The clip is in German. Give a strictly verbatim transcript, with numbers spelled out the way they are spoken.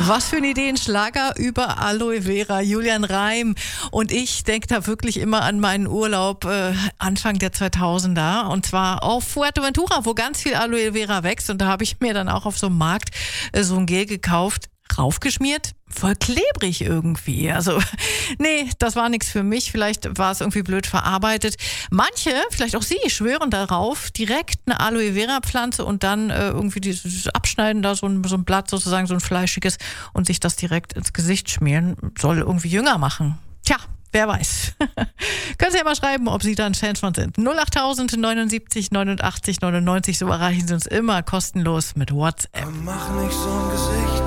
Was für eine Idee, ein Schlager über Aloe Vera, Julian Reim. Und ich denke da wirklich immer an meinen Urlaub äh, Anfang der zweitausender. Und zwar auf Fuerteventura, wo ganz viel Aloe Vera wächst. Und da habe ich mir dann auch auf so einem Markt äh, so ein Gel gekauft, raufgeschmiert. Voll klebrig irgendwie. Also, nee, das war nichts für mich. Vielleicht war es irgendwie blöd verarbeitet. Manche, vielleicht auch Sie, schwören darauf, direkt eine Aloe Vera Pflanze und dann äh, irgendwie dieses Abschneiden, da so ein, so ein Blatt sozusagen, so ein fleischiges und sich das direkt ins Gesicht schmieren. Soll irgendwie jünger machen. Tja, wer weiß. Können Sie ja mal schreiben, ob Sie da ein Fan von sind. null acht tausend neunundsiebzig neunundachtzig neunundneunzig, so erreichen Sie uns immer kostenlos mit WhatsApp. Mach nicht so ein Gesicht.